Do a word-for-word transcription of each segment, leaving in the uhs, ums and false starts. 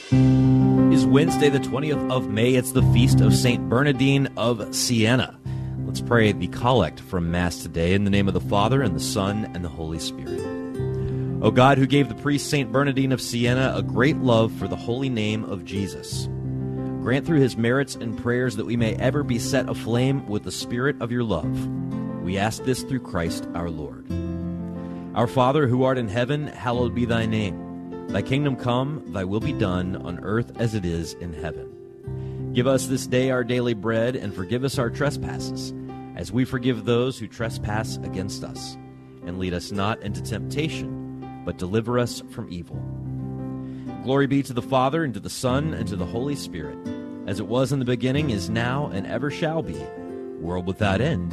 Is Wednesday the twentieth of May. It's the feast of Saint Bernardine of Siena. Let's pray the collect from Mass today in the name of the Father, and the Son, and the Holy Spirit. O God, who gave the priest Saint Bernardine of Siena a great love for the holy name of Jesus, grant through his merits and prayers that we may ever be set aflame with the spirit of your love. We ask this through Christ our Lord. Our Father, who art in heaven, hallowed be thy name. Thy kingdom come, thy will be done, on earth as it is in heaven. Give us this day our daily bread, and forgive us our trespasses, as we forgive those who trespass against us. And lead us not into temptation, but deliver us from evil. Glory be to the Father, and to the Son, and to the Holy Spirit, as it was in the beginning, is now, and ever shall be, world without end.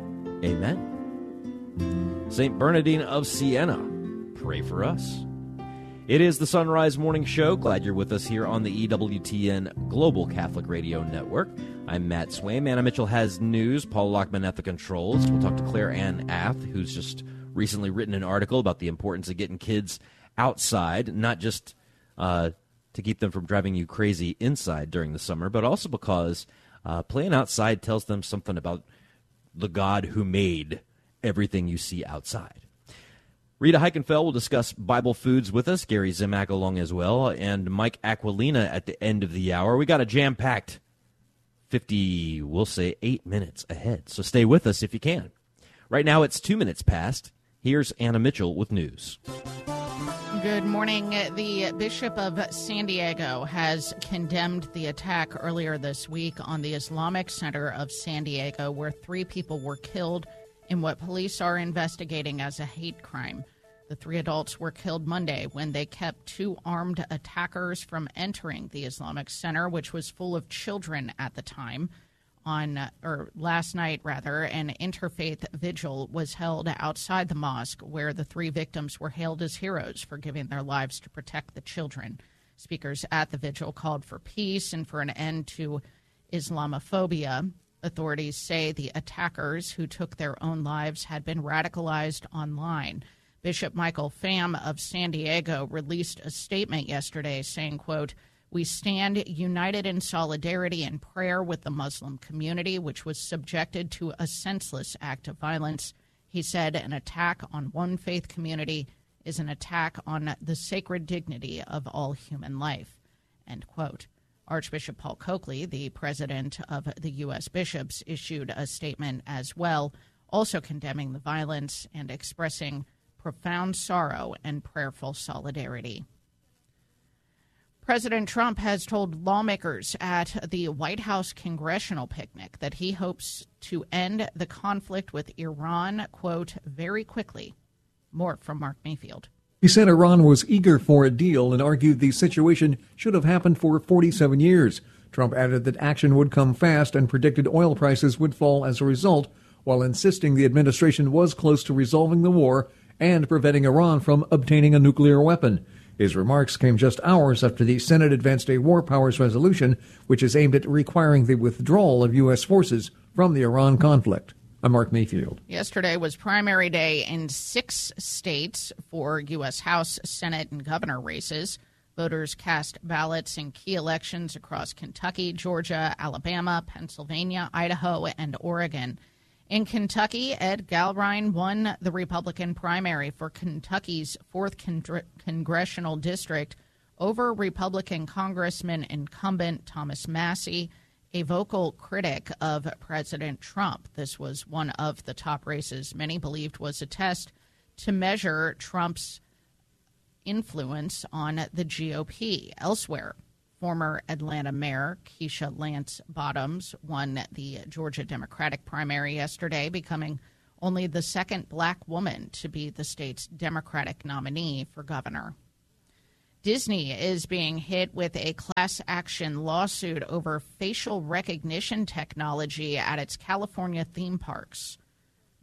Amen. Saint Bernardine of Siena, pray for us. It is the Sunrise Morning Show. Glad you're with us here on the E W T N Global Catholic Radio Network. I'm Matt Swaim. Anna Mitchell has news. Paul Lockman at the controls. We'll talk to Claire Ann Ath, who's just recently written an article about the importance of getting kids outside, not just uh, to keep them from driving you crazy inside during the summer, but also because uh, playing outside tells them something about the God who made everything you see outside. Rita Heikenfeld will discuss Bible foods with us, Gary Zimak along as well, and Mike Aquilina at the end of the hour. We got a jam-packed fifty, we'll say, eight minutes ahead, so stay with us if you can. Right now it's two minutes past. Here's Anna Mitchell with news. Good morning. The Bishop of San Diego has condemned the attack earlier this week on the Islamic Center of San Diego, where three people were killed in what police are investigating as a hate crime. The three adults were killed Monday when they kept two armed attackers from entering the Islamic Center, which was full of children at the time. On or last night, rather, an interfaith vigil was held outside the mosque where the three victims were hailed as heroes for giving their lives to protect the children. Speakers at the vigil called for peace and for an end to Islamophobia. Authorities say the attackers who took their own lives had been radicalized online. Bishop Michael Pham of San Diego released a statement yesterday saying, quote, "We stand united in solidarity and prayer with the Muslim community, which was subjected to a senseless act of violence." He said an attack on one faith community is an attack on the sacred dignity of all human life, end quote. Archbishop Paul Coakley, the president of the U S bishops, issued a statement as well, also condemning the violence and expressing profound sorrow and prayerful solidarity. President Trump has told lawmakers at the White House congressional picnic that he hopes to end the conflict with Iran, quote, very quickly. More from Mark Mayfield. He said Iran was eager for a deal and argued the situation should have happened for forty-seven years. Trump added that action would come fast and predicted oil prices would fall as a result, while insisting the administration was close to resolving the war and preventing Iran from obtaining a nuclear weapon. His remarks came just hours after the Senate advanced a war powers resolution, which is aimed at requiring the withdrawal of U S forces from the Iran conflict. I'm Mark Mayfield. Yesterday was primary day in six states for U S House, Senate, and governor races. Voters cast ballots in key elections across Kentucky, Georgia, Alabama, Pennsylvania, Idaho, and Oregon. In Kentucky, Ed Galrine won the Republican primary for Kentucky's fourth con- congressional district over Republican Congressman incumbent Thomas Massie, a vocal critic of President Trump. This was one of the top races many believed was a test to measure Trump's influence on the G O P. Elsewhere, former Atlanta Mayor Keisha Lance Bottoms won the Georgia Democratic primary yesterday, becoming only the second black woman to be the state's Democratic nominee for governor. Disney is being hit with a class action lawsuit over facial recognition technology at its California theme parks.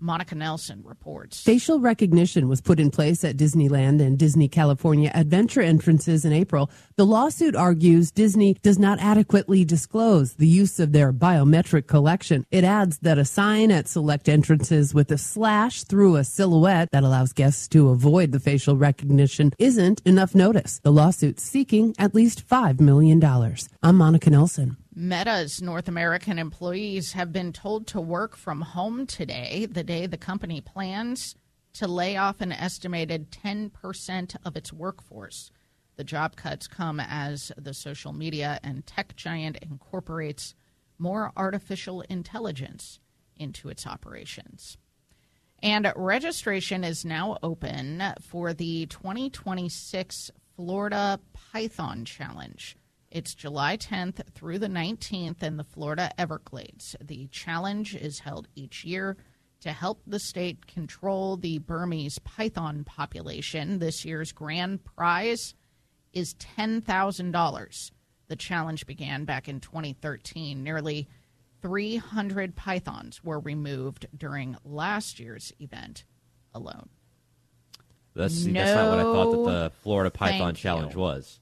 Monica Nelson reports. Facial recognition was put in place at Disneyland and Disney California Adventure entrances in April. The lawsuit argues Disney does not adequately disclose the use of their biometric collection. It adds that a sign at select entrances with a slash through a silhouette that allows guests to avoid the facial recognition isn't enough notice. The lawsuit's seeking at least five million dollars. I'm Monica Nelson. Meta's North American employees have been told to work from home today, the day the company plans to lay off an estimated ten percent of its workforce. The job cuts come as the social media and tech giant incorporates more artificial intelligence into its operations. And registration is now open for the twenty twenty-six Florida Python Challenge. It's July tenth through the nineteenth in the Florida Everglades. The challenge is held each year to help the state control the Burmese python population. This year's grand prize is ten thousand dollars. The challenge began back in twenty thirteen. Nearly three hundred pythons were removed during last year's event alone. That's, see, no, that's not what I thought that the Florida Python thank Challenge you. was.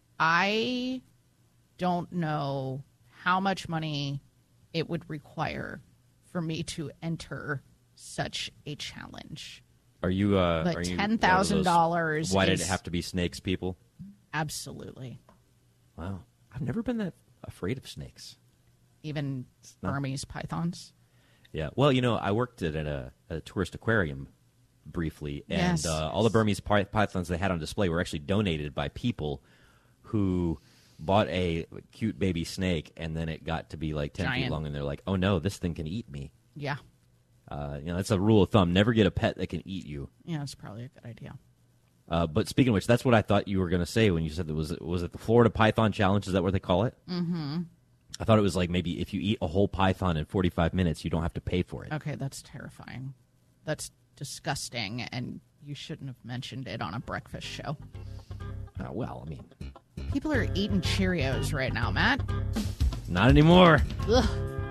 I don't know how much money it would require for me to enter such a challenge. Are you? Uh, But are you ten thousand dollars. Why did it have to be snakes, people? Absolutely. Wow, I've never been that afraid of snakes. Even not- Burmese pythons. Yeah. Well, you know, I worked at a, a tourist aquarium briefly, and Yes. uh, all the Burmese py- pythons they had on display were actually donated by people who bought a cute baby snake, and then it got to be like ten feet Giant. long, and they're like, "Oh no, this thing can eat me." Yeah. Uh, you know, that's a rule of thumb: never get a pet that can eat you. Yeah, that's probably a good idea. Uh, but speaking of which, that's what I thought you were going to say when you said that was it, was it the Florida Python Challenge? Is that what they call it? Mm-hmm. I thought it was like maybe if you eat a whole python in forty-five minutes, you don't have to pay for it. Okay, that's terrifying. That's disgusting, and you shouldn't have mentioned it on a breakfast show. Uh, well, I mean, People are eating Cheerios right now, Matt. not anymore. Ugh.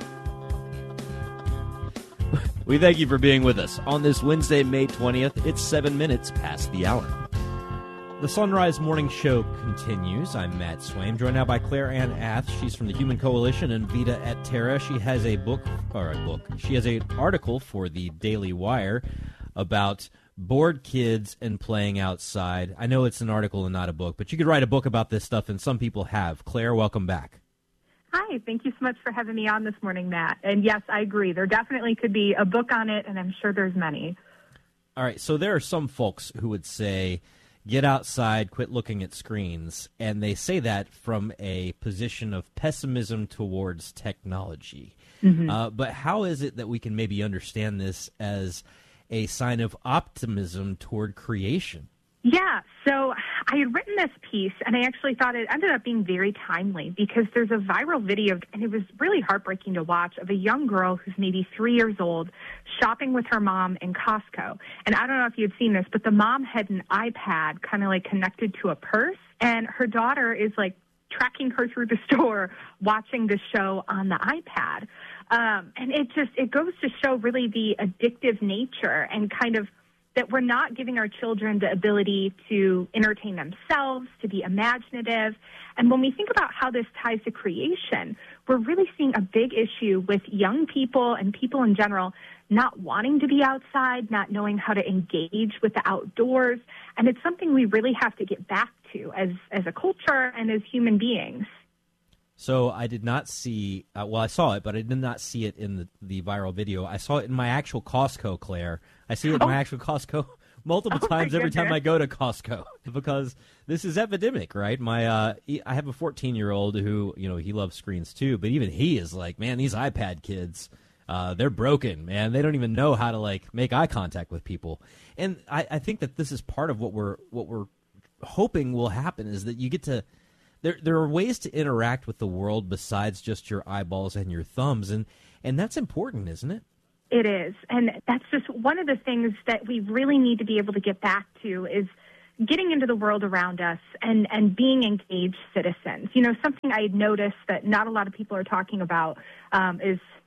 We thank you for being with us on this Wednesday, May twentieth. It's seven minutes past the hour. The Sunrise Morning Show continues. I'm Matt Swaim, joined now by Claire Ann Ath. She's from the Human Coalition and Vita et Terra. She has a book, or a book, she has an article for the Daily Wire about bored kids and playing outside. I know it's an article and not a book, but you could write a book about this stuff, and some people have. Claire, welcome back. Hi, thank you so much for having me on this morning, Matt. And yes, I agree. There definitely could be a book on it, and I'm sure there's many. All right, so there are some folks who would say, get outside, quit looking at screens, and they say that from a position of pessimism towards technology. Mm-hmm. Uh, but how is it that we can maybe understand this as a sign of optimism toward creation? Yeah, so I had written this piece, and I actually thought it ended up being very timely because there's a viral video, and it was really heartbreaking to watch, of a young girl who's maybe three years old shopping with her mom in Costco. And I don't know if you'd seen this, but the mom had an iPad kind of like connected to a purse, and her daughter is like tracking her through the store watching the show on the iPad. Um, and it just, it goes to show really the addictive nature and kind of that we're not giving our children the ability to entertain themselves, to be imaginative. And when we think about how this ties to creation, we're really seeing a big issue with young people and people in general not wanting to be outside, not knowing how to engage with the outdoors. And it's something we really have to get back to as, as a culture and as human beings. So I did not see, uh, well, I saw it, but I did not see it in the, the viral video. I saw it in my actual Costco, Claire. I see it in Oh. my actual Costco multiple Oh, my times every time goodness. I go to Costco because this is epidemic, right? My, uh, he- I have a fourteen-year-old who, you know, he loves screens too, but even he is like, man, these iPad kids, uh, they're broken, man. They don't even know how to, like, make eye contact with people. And I, I think that this is part of what we're what we're hoping will happen is that you get to There, there are ways to interact with the world besides just your eyeballs and your thumbs, and, and that's important, isn't it? It is. And that's just one of the things that we really need to be able to get back to is getting into the world around us and, and being engaged citizens. You know, something I noticed that not a lot of people are talking about um, is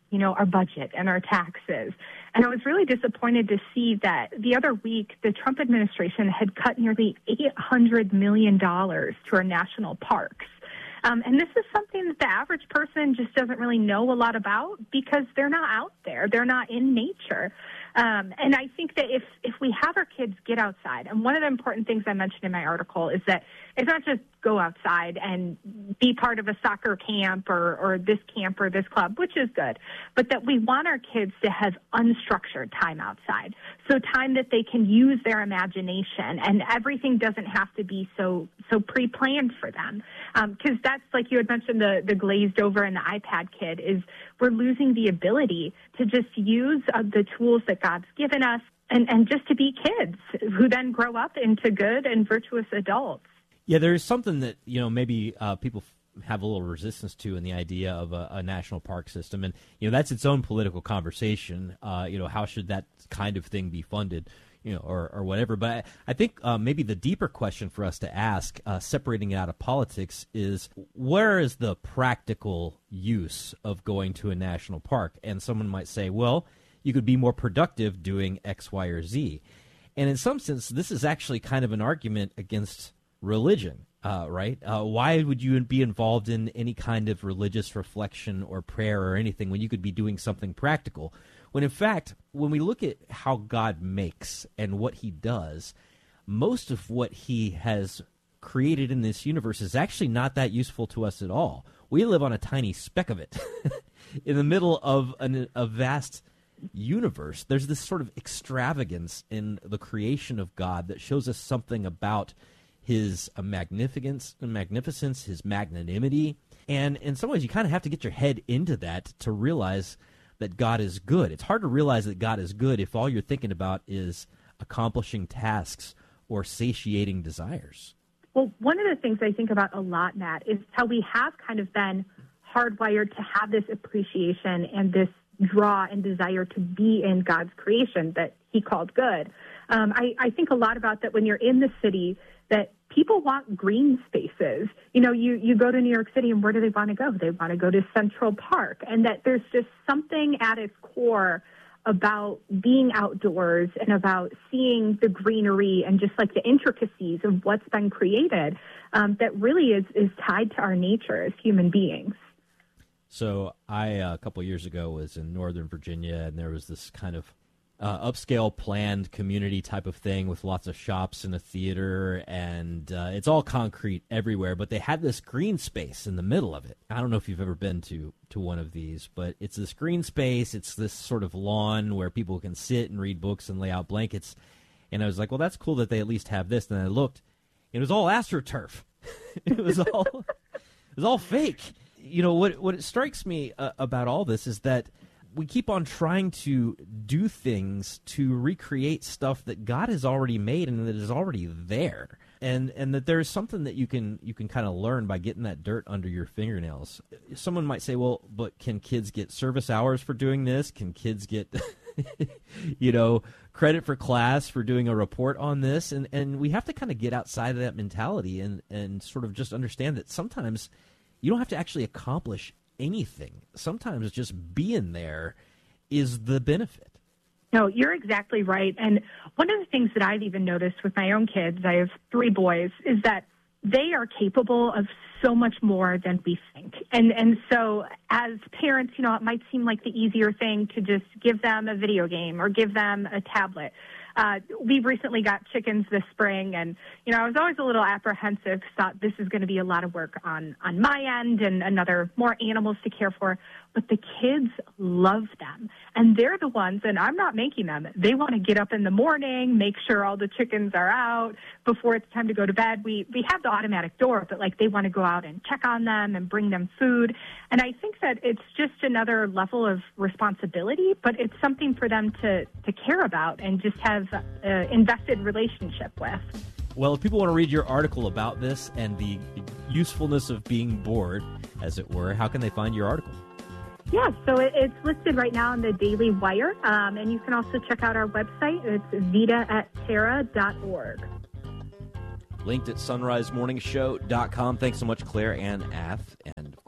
you know, our budget and our taxes. And I was really disappointed to see that the other week, the Trump administration had cut nearly eight hundred million dollars to our national parks. Um, and this is something that the average person just doesn't really know a lot about because they're not out there. They're not in nature. Um, and I think that if, if we have our kids get outside, and one of the important things I mentioned in my article is that it's not just go outside and be part of a soccer camp or, or this camp or this club, which is good, but that we want our kids to have unstructured time outside. So time that they can use their imagination, and everything doesn't have to be so so pre-planned for them. Because um, that's, like you had mentioned, the, the glazed over and the iPad kid, is we're losing the ability to just use uh, the tools that God's given us and, and just to be kids who then grow up into good and virtuous adults. Yeah, there's something that, you know, maybe uh, people f- have a little resistance to in the idea of a, a national park system. And, you know, that's its own political conversation. Uh, you know, how should that kind of thing be funded, you know, or, or whatever. But I, I think uh, maybe the deeper question for us to ask, uh, separating it out of politics, is where is the practical use of going to a national park? And someone might say, well, you could be more productive doing X, Y, or Z. And in some sense, this is actually kind of an argument against religion, uh, right? Uh, why would you be involved in any kind of religious reflection or prayer or anything when you could be doing something practical? When in fact, when we look at how God makes and what he does, most of what he has created in this universe is actually not that useful to us at all. We live on a tiny speck of it in the middle of an, a vast universe. There's this sort of extravagance in the creation of God that shows us something about his uh, magnificence, magnificence, his magnanimity. And in some ways, you kind of have to get your head into that to realize that God is good. It's hard to realize that God is good if all you're thinking about is accomplishing tasks or satiating desires. Well, one of the things I think about a lot, Matt, is how we have kind of been hardwired to have this appreciation and this draw and desire to be in God's creation that he called good. Um, I, I think a lot about that when you're in the city, that people want green spaces. You know, you, you go to New York City, and where do they want to go? They want to go to Central Park. And that there's just something at its core about being outdoors and about seeing the greenery and just like the intricacies of what's been created um, that really is, is tied to our nature as human beings. So I, uh, a couple of years ago, was in Northern Virginia, and there was this kind of Uh, upscale planned community type of thing with lots of shops and a theater, and uh, it's all concrete everywhere, but they had this green space in the middle of it. I don't know if you've ever been to, to one of these, but it's this green space. It's this sort of lawn where people can sit and read books and lay out blankets. And I was like, well, that's cool that they at least have this. And I looked, it was all AstroTurf. it was all it was all fake. You know, what, what it strikes me uh, about all this is that we keep on trying to do things to recreate stuff that God has already made and that is already there, and and that there's something that you can you can kind of learn by getting that dirt under your fingernails. Someone might say, well, but can kids get service hours for doing this? Can kids get, you know, credit for class for doing a report on this? And and we have to kind of get outside of that mentality and and sort of just understand that sometimes you don't have to actually accomplish anything. Sometimes just being there is the benefit. No, you're exactly right. And one of the things that I've even noticed with my own kids, I have three boys, is that they are capable of so much more than we think. And and so as parents, you know, it might seem like the easier thing to just give them a video game or give them a tablet. Uh, we recently got chickens this spring, and, you know, I was always a little apprehensive, thought this is going to be a lot of work on, on my end and another more animals to care for. But the kids love them, and they're the ones, and I'm not making them. They want to get up in the morning, make sure all the chickens are out before it's time to go to bed. We we have the automatic door, but, like, they want to go out and check on them and bring them food. And I think that it's just another level of responsibility, but it's something for them to, to care about and just have an invested relationship with. Well, if people want to read your article about this and the usefulness of being bored, as it were, how can they find your article? Yeah, so it, it's listed right now in the Daily Wire, um, and you can also check out our website. It's vita at terra dot org. Linked at sunrise morning show dot com. Thanks so much, Claire Ann Ath. And, of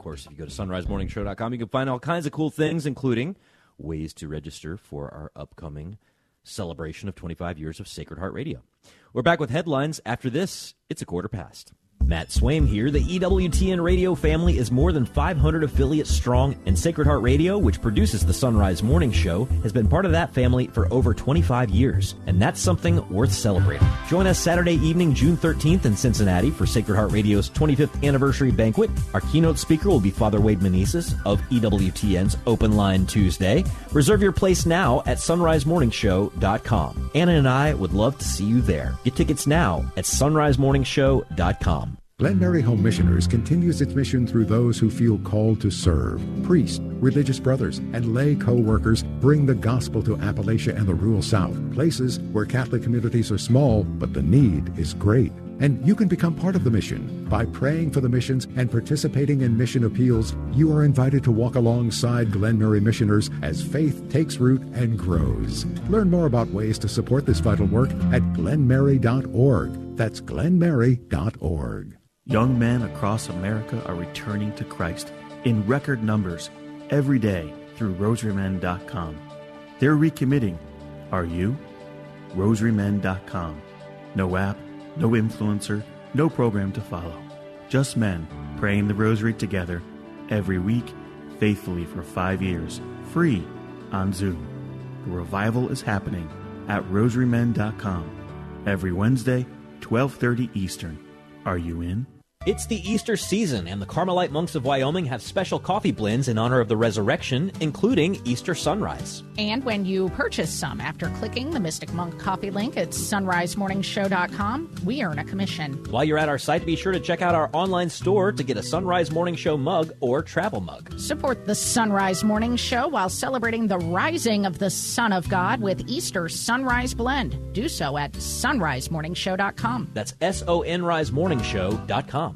course, if you go to sunrise morning show dot com, you can find all kinds of cool things, including ways to register for our upcoming celebration of twenty-five years of Sacred Heart Radio. We're back with headlines. After this, it's a quarter past. Matt Swaim here. The E W T N radio family is more than five hundred affiliates strong, and Sacred Heart Radio, which produces the Sunrise Morning Show, has been part of that family for over twenty-five years, and that's something worth celebrating. Join us Saturday evening, June thirteenth in Cincinnati for Sacred Heart Radio's twenty-fifth anniversary banquet. Our keynote speaker will be Father Wade Meneses of E W T N's Open Line Tuesday. Reserve your place now at sunrise morning show dot com. Anna and I would love to see you there. Get tickets now at sunrise morning show dot com. Glen Mary Home Missioners continues its mission through those who feel called to serve. Priests, religious brothers, and lay co-workers bring the gospel to Appalachia and the rural South, places where Catholic communities are small, but the need is great. And you can become part of the mission. By praying for the missions and participating in mission appeals, you are invited to walk alongside Glen Mary missioners as faith takes root and grows. Learn more about ways to support this vital work at glen mary dot org. That's glen mary dot org. Young men across America are returning to Christ in record numbers every day through rosary men dot com. They're recommitting. Are you? rosary men dot com. No app, no influencer, no program to follow. Just men praying the rosary together every week, faithfully for five years, free on Zoom. The revival is happening at rosary men dot com every Wednesday, twelve thirty Eastern. Are you in? It's the Easter season, and the Carmelite monks of Wyoming have special coffee blends in honor of the resurrection, including Easter Sunrise. And when you purchase some after clicking the Mystic Monk coffee link at sunrise morning show dot com, we earn a commission. While you're at our site, be sure to check out our online store to get a Sunrise Morning Show mug or travel mug. Support the Sunrise Morning Show while celebrating the rising of the Son of God with Easter Sunrise Blend. Do so at sunrise morning show dot com. That's S O N rise morning show dot com.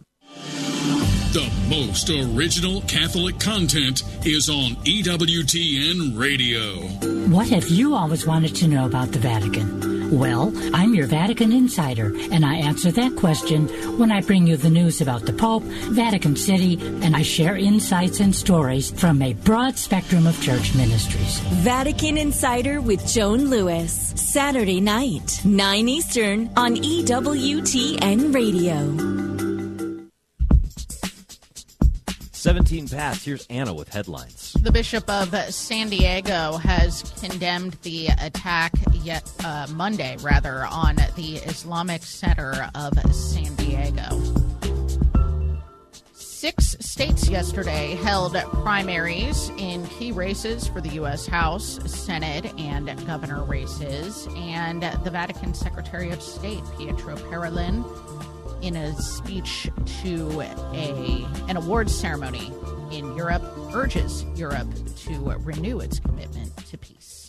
The most original Catholic content is on E W T N Radio. What have you always wanted to know about the Vatican? Well, I'm your Vatican insider, and I answer that question when I bring you the news about the Pope, Vatican City, and I share insights and stories from a broad spectrum of church ministries. Vatican Insider with Joan Lewis, Saturday night, nine Eastern on E W T N Radio. seventeen past. Here's Anna with headlines. The Bishop of San Diego has condemned the attack yet uh, Monday, rather, on the Islamic Center of San Diego. Six states yesterday held primaries in key races for the U S House, Senate, and governor races, and the Vatican Secretary of State, Pietro Parolin, in a speech to a an awards ceremony in Europe, urges Europe to renew its commitment to peace.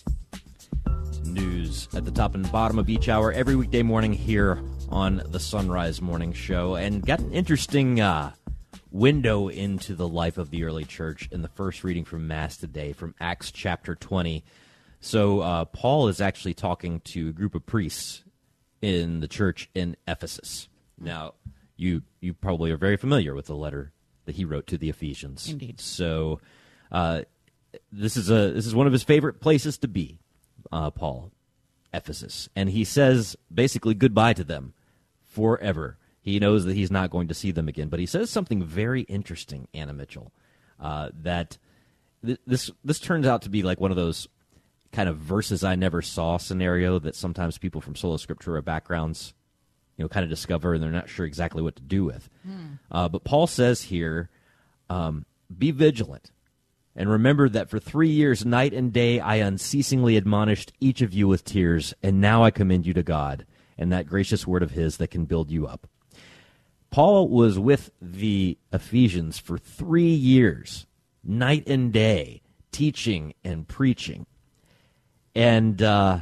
News at the top and bottom of each hour every weekday morning here on the Sunrise Morning Show. And got an interesting uh, window into the life of the early church in the first reading from Mass today from Acts chapter twenty. So uh, Paul is actually talking to a group of priests in the church in Ephesus. Now, you you probably are very familiar with the letter that he wrote to the Ephesians. Indeed. So, uh, this is a this is one of his favorite places to be, uh, Paul, Ephesus, and he says basically goodbye to them forever. He knows that he's not going to see them again, but he says something very interesting, Anna Mitchell, uh, that th- this this turns out to be like one of those kind of verses I never saw scenario that sometimes people from Sola Scriptura backgrounds, you know, kind of discover and they're not sure exactly what to do with. Mm. Uh, but Paul says here, um, be vigilant and remember that for three years, night and day, I unceasingly admonished each of you with tears, and now I commend you to God and that gracious word of his that can build you up. Paul was with the Ephesians for three years, night and day, teaching and preaching. And uh,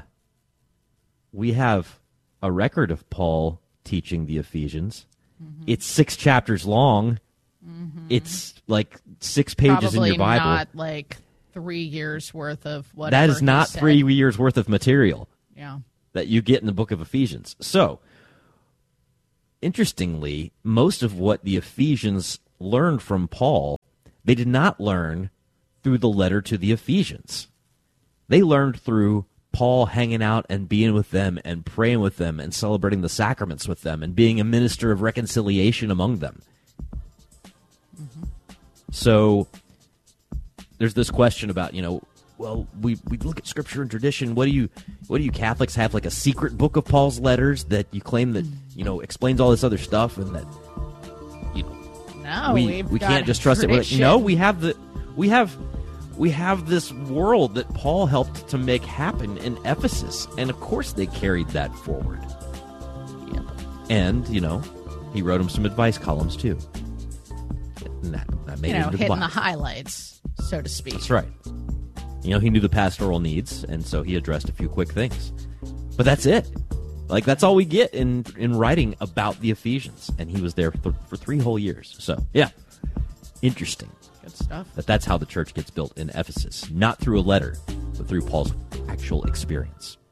we have a record of Paul teaching the Ephesians. Mm-hmm. It's six chapters long. Mm-hmm. It's like six pages Probably in your Bible. Not like three years worth of whatever. That is not said. three years worth of material. Yeah. That you get in the book of Ephesians. So, interestingly, most of what the Ephesians learned from Paul They did not learn through the letter to the Ephesians. They learned through Paul hanging out and being with them and praying with them and celebrating the sacraments with them and being a minister of reconciliation among them. Mm-hmm. So there's this question about, you know, well, we, we look at Scripture and tradition. What do you what do you Catholics have, like a secret book of Paul's letters that you claim that, you know, explains all this other stuff and that, you know, no, we, we've we got can't just trust tradition. it. No, we have the we have we have this world that Paul helped to make happen in Ephesus, and of course they carried that forward. Yep. And, you know, he wrote him some advice columns too. And that, that made You it know, into hitting the the Bible. highlights, so to speak. That's right. You know, he knew the pastoral needs, and so he addressed a few quick things. But that's it. Like, that's all we get in in writing about the Ephesians. And he was there for, for three whole years. So, yeah. Interesting. Good stuff. That that's how the church gets built in Ephesus. Not through a letter, but through Paul's actual experience.